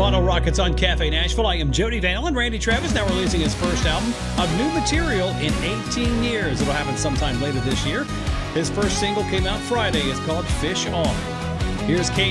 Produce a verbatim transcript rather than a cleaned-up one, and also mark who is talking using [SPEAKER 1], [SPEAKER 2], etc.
[SPEAKER 1] Toronto Rockets on Cafe Nashville. I am Jody Van Allen. Randy Travis now releasing his first album of new material in eighteen years. It'll happen sometime later this year. His first single came out Friday. It's called Fish On. Here's K